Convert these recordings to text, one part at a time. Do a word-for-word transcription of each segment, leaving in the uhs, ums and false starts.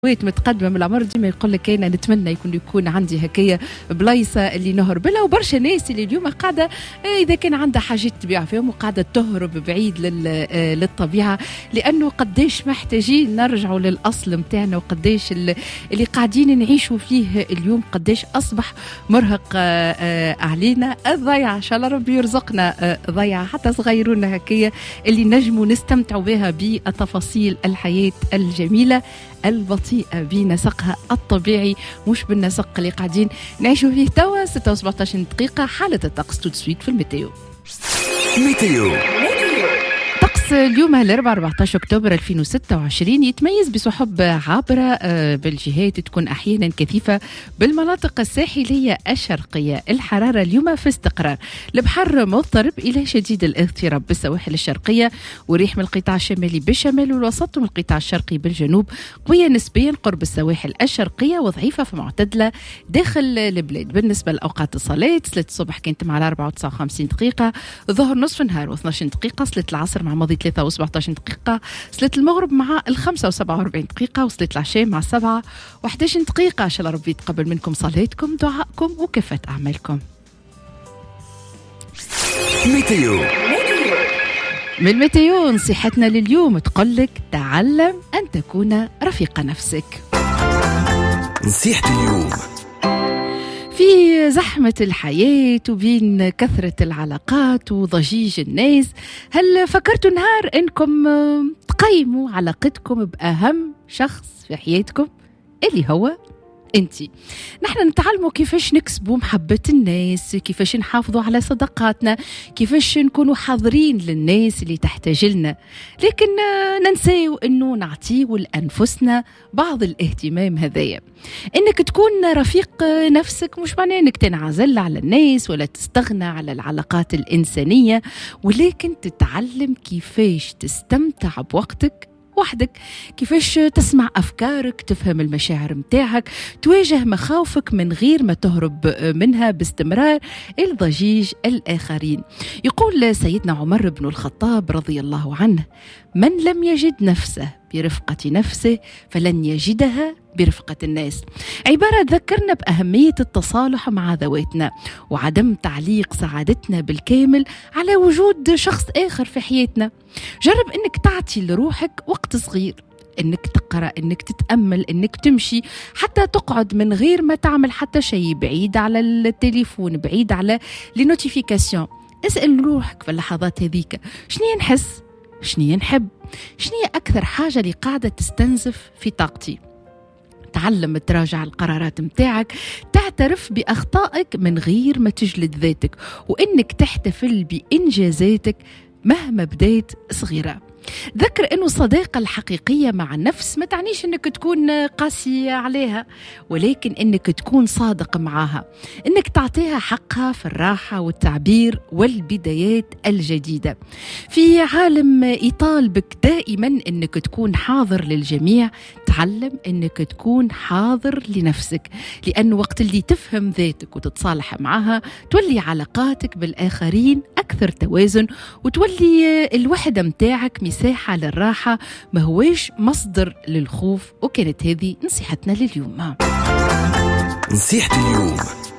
ويت متقدمه من العمر ديما يقول لك انا نتمنى يكون يكون عندي هكايا بلايصه اللي نهرب لها. وبرشا ناس اللي اليوم قاعده اذا كان عندها حاجات تبيع فيهم وقاعده تهرب بعيد للطبيعه، لانه قديش محتاجين نرجعوا للاصل نتاعنا، وقديش اللي قاعدين نعيشوا فيه اليوم قديش اصبح مرهق علينا. الضيعه ان شاء الله ربي يرزقنا ضيعه حتى صغيرونا هكايا اللي نجموا نستمتعوا بها بتفاصيل الحياه الجميله البطيئة بنسقها الطبيعي، مش بالنسق اللي قاعدين نعيشوا فيه توا. ستة وسبعة عشر دقيقة حالة الطقس تدسويت في الميتيو. ميتيو طقس اليوم الأربعاء أربعة عشر أكتوبر ألفين وستة وعشرين يتميز بسحب عابرة بالجهات تكون أحيانا كثيفة بالمناطق الساحلية الشرقية. الحرارة اليوم في استقرار، البحر مضطرب إلى شديد الاضطراب بالسواحل الشرقية، وريح من القطاع الشمالي بالشمال والوسط ومن القطاع الشرقي بالجنوب، قوية نسبيا قرب السواحل الشرقية وضعيفة في معتدلة داخل البلاد. بالنسبة لأوقات الصلاة، صلاة الصبح كانت مع أربعة وتسعة وخمسين دقيقة، ظهر نصف النهار واثناش دقيقة، صلاة العصر مع ماضي ثلاثة وسبعة عشر دقيقة، صلاة المغرب مع الخمسة وسبعة وأربعين دقيقة، وصلاة العشاء مع سبعة وأحد عشر دقيقة. إن شاء الله ربي يتقبل منكم صلاتكم دعائكم وكافة أعمالكم. ميتيو من الميتيو نصيحتنا لليوم تقولك تعلم أن تكون رفيق نفسك. نصيحة اليوم: في زحمة الحياة وبين كثرة العلاقات وضجيج الناس، هل فكرتوا نهار انكم تقيموا علاقتكم بأهم شخص في حياتكم اللي هو انتي؟ نحن نتعلموا كيفاش نكسبوا محبة الناس، كيفاش نحافظوا على صداقاتنا، كيفاش نكونوا حاضرين للناس اللي تحتاج لنا، لكن ننساو انه نعطيو لأنفسنا بعض الاهتمام هذايا. انك تكون رفيق نفسك مش معناه انك تنعزل على الناس ولا تستغنى على العلاقات الإنسانية، ولكن تتعلم كيفاش تستمتع بوقتك وحدك، كيفاش تسمع أفكارك، تفهم المشاعر متاعك، تواجه مخاوفك من غير ما تهرب منها باستمرار الضجيج الآخرين. يقول سيدنا عمر بن الخطاب رضي الله عنه: من لم يجد نفسه برفقة نفسه فلن يجدها برفقة الناس. عبارة تذكرنا بأهمية التصالح مع ذواتنا وعدم تعليق سعادتنا بالكامل على وجود شخص آخر في حياتنا. جرب أنك تعطي لروحك وقت صغير، انك تقرأ، انك تتأمل، انك تمشي، حتى تقعد من غير ما تعمل حتى شيء، بعيد على التليفون، بعيد على النوتيفيكاسيون. اسأل روحك في اللحظات هذيك: شنية نحس؟ شنية نحب؟ شنية أكثر حاجة اللي قاعدة تستنزف في طاقتي؟ تعلم تراجع القرارات متاعك، تعترف بأخطائك من غير ما تجلد ذاتك، وإنك تحتفل بإنجازاتك مهما بديت صغيرة. ذكر أنه الصداقة الحقيقية مع النفس ما تعنيش أنك تكون قاسي عليها، ولكن أنك تكون صادق معها، أنك تعطيها حقها في الراحة والتعبير والبدايات الجديدة. في عالم يطالبك دائما أنك تكون حاضر للجميع، تعلم أنك تكون حاضر لنفسك، لأنه وقت اللي تفهم ذاتك وتتصالح معها تولي علاقاتك بالآخرين أكثر توازن، وتولي الوحدة متاعك مساحة للراحة، ما هواش مصدر للخوف. وكانت هذه نصيحتنا لليوم. نصيحة اليوم: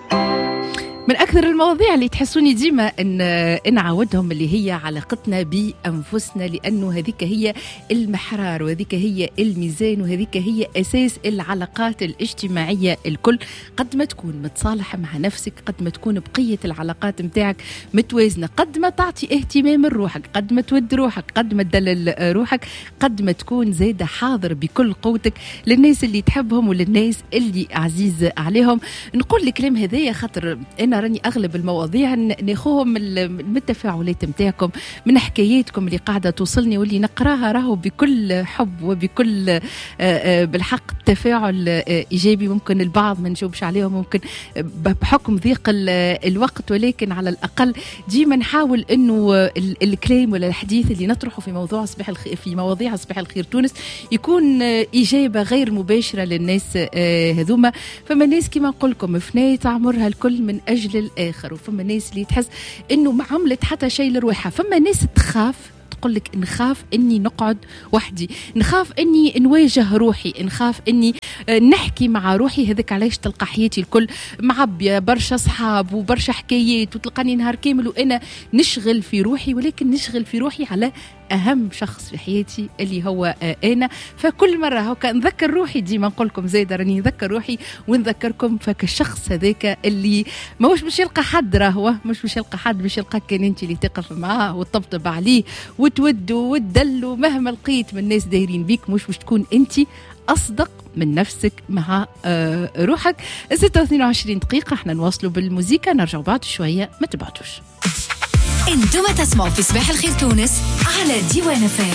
من أكثر المواضيع اللي تحسوني ديما إن إن عودهم اللي هي علاقتنا بأنفسنا، لأنه هذيك هي المحرار، وهذيك هي الميزان، وهذيك هي أساس العلاقات الاجتماعية الكل. قد ما تكون متصالح مع نفسك، قد ما تكون بقية العلاقات متاعك متوازنة، قد ما تعطي اهتمام لروحك، قد ما تود روحك، قد ما تدلل روحك، قد ما تكون زايدة حاضر بكل قوتك للناس اللي تحبهم وللناس اللي عزيز عليهم. نقول الكلام هذايا خاطر أنا راني أغلب المواضيع ناخوهم من التفاعلات متاعكم، من حكاياتكم اللي قاعدة توصلني واللي نقراها راهو بكل حب وبكل بالحق تفاعل إيجابي. ممكن البعض ما نجاوبش عليهم، ممكن بحكم ضيق الوقت، ولكن على الأقل ديما نحاول إنه الكلام ولا الحديث اللي نطرحه في موضوع صباح الخير، في مواضيع صباح الخير تونس، يكون إجابة غير مباشرة للناس هذوما. فما الناس كما نقول لكم فناية تعمرها الكل من أجل الآخر، وفما ناس اللي تحس إنه ما عملت حتى شيء لروحها، فما ناس تخاف تقول لك نخاف اني نقعد وحدي، نخاف اني نواجه روحي، نخاف اني نحكي مع روحي. هذاك علاش تلقى حياتي الكل معبيه برشا صحاب وبرشا حكايات، وتلقاني نهار كامل وانا نشغل في روحي، ولكن نشغل في روحي على أهم شخص في حياتي اللي هو أنا. فكل مرة هكا نذكر روحي، ديما نقول لكم زايدة راني نذكر روحي ونذكركم فك الشخص هذاك اللي ما هوش باش يلقى حد، راهو مش باش يلقى حد، باش يلقاك كان انت اللي تقف معاه وتطبطب عليه وتود وتدلو. مهما لقيت من الناس دايرين بيك مش باش تكون انت أصدق من نفسك مع آه روحك. ستة واثنين وعشرين دقيقة احنا نواصلوا بالموسيقى، نرجع بعد شوية، ما تبعتوش. انتم تسمعوا في صباح الخير تونس على ديوان فام.